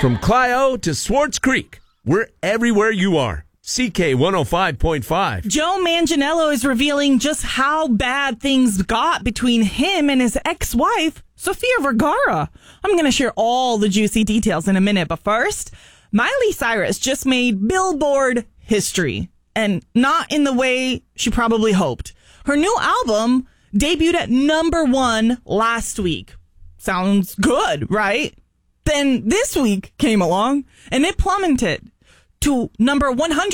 From Clio to Swartz Creek, we're everywhere you are. CK 105.5. Joe Manganiello is revealing just how bad things got between him and his ex-wife, Sofia Vergara. I'm going to share all the juicy details in a minute, but first, Miley Cyrus just made Billboard history, and not in the way she probably hoped. Her new album debuted at #1 last week. Sounds good, right? Then this week came along, and it plummeted to number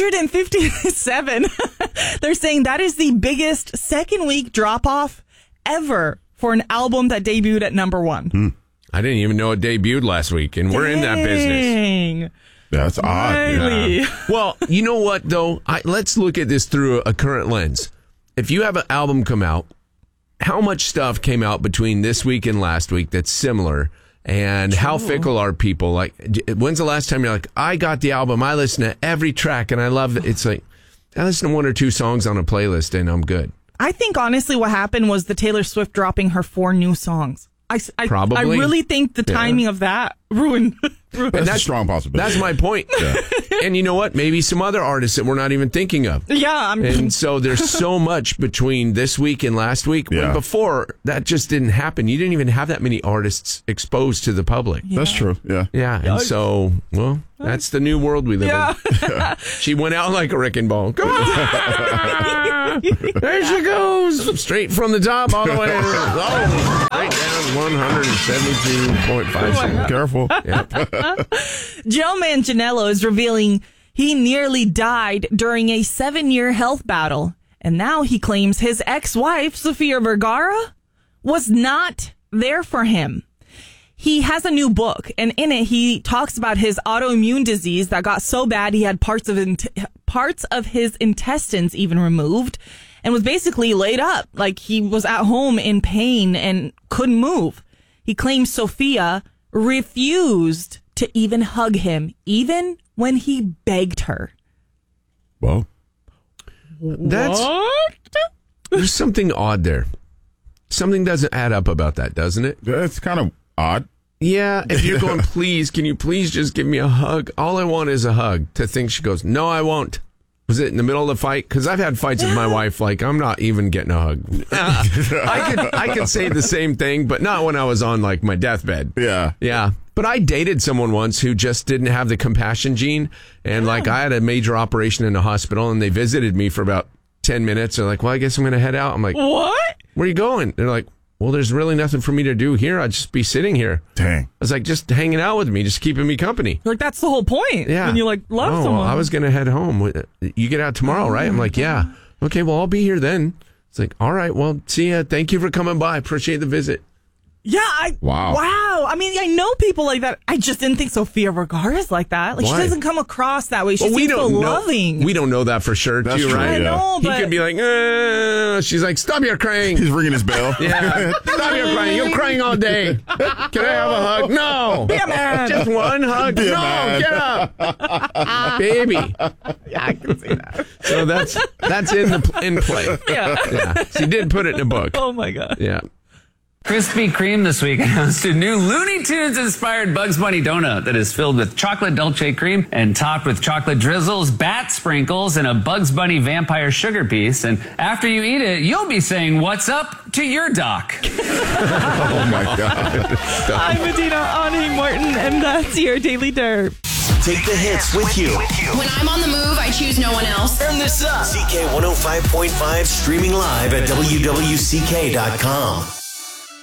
157. They're saying that is the biggest second week drop off ever for an album that debuted at #1. I didn't even know it debuted last week, and we're in that business. That's odd. Really? Yeah. Well, you know what, though? Let's look at this through a current lens. If you have an album come out, how much stuff came out between this week and last week that's similar? And how fickle are people? Like, when's the last time you're like, I got the album, I listen to every track, and I love it. It's like, I listen to 1 or 2 songs on a playlist, and I'm good. I think, honestly, what happened was the Taylor Swift dropping her 4 new songs. Probably. I really think the timing of that ruined. That's a strong possibility. That's my point. Yeah. And you know what? Maybe some other artists that we're not even thinking of. Yeah. And so there's so much between this week and last week. Yeah. When before, that just didn't happen. You didn't even have that many artists exposed to the public. Yeah. That's true. Yeah. Yeah. And so, well, that's the new world we live in. She went out like a wrecking ball. Come on! There she goes. Straight from the top all the way. Oh, straight down 172.5. Careful. Joe Manganiello is revealing he nearly died during a 7-year health battle. And now he claims his ex-wife, Sofia Vergara, was not there for him. He has a new book, and in it, he talks about his autoimmune disease that got so bad he had parts of his intestines even removed and was basically laid up. Like, he was at home in pain and couldn't move. He claims Sofia refused to even hug him, even when he begged her. Well, What? There's something odd there. Something doesn't add up about that, doesn't it? it's kind of odd. Yeah, if you're going, please, can you please just give me a hug? All I want is a hug. To think she goes, no, I won't. Was it in the middle of the fight? Because I've had fights with my wife, like, I'm not even getting a hug. I could say the same thing, but not when I was on, like, my deathbed. Yeah. Yeah. But I dated someone once who just didn't have the compassion gene. And, like, I had a major operation in the hospital, and they visited me for about 10 minutes. They're like, well, I guess I'm going to head out. I'm like, What? where are you going? They're like, well, there's really nothing for me to do here. I'd just be sitting here. Dang. I was like, just hanging out with me, just keeping me company. Like, that's the whole point. Yeah. When you, like, love Oh, someone. I was going to head home. You get out tomorrow, right? I'm like, yeah. Okay, well, I'll be here then. It's like, all right, well, see ya. Thank you for coming by. Appreciate the visit. Yeah. Wow. I mean, I know people like that. I just didn't think Sofia Vergara is like that. Like, Why? she doesn't come across that way. She Well, seems so loving. We don't know that for sure, That's too, true, right? I know, but He could be like, she's like, stop your crying. He's ringing his bell. Yeah, stop your crying. You're crying all day. Can I have a hug? No. Be a man. Just one hug. Be a No, man. get up. Baby. Yeah, I can see that. So that's in play. Yeah. She did put it in a book. Oh, my God. Yeah. Krispy Kreme this week announced a new Looney Tunes-inspired Bugs Bunny donut that is filled with chocolate Dolce cream and topped with chocolate drizzles, bat sprinkles, and a Bugs Bunny vampire sugar piece. And after you eat it, you'll be saying, "What's up?" to your doc. Oh, my God. I'm Medina Ani Martin, and that's your Daily Derp. Take the hits with you. When I'm on the move, I choose no one else. Turn this up. CK 105.5 streaming live at WWCK.com.